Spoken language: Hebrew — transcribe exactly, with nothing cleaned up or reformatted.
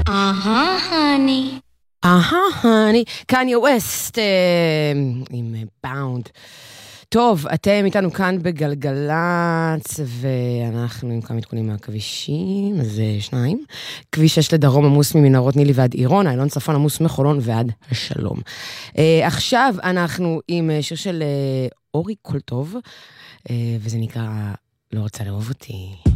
אהה, הני. אהה, הני. קניה ווסט עם באונד. טוב, אתם איתנו כאן בגלגלץ, ואנחנו עם כמה עדכונים מהכבישים, אז שניים. כביש שש לדרום עמוס ממנהרות נילי ועד עירון, איילון צפון עמוס מחולון ועד השלום. עכשיו אנחנו עם שיר של אורי קולטוב, וזה נקרא לא רוצה לאהוב אותי.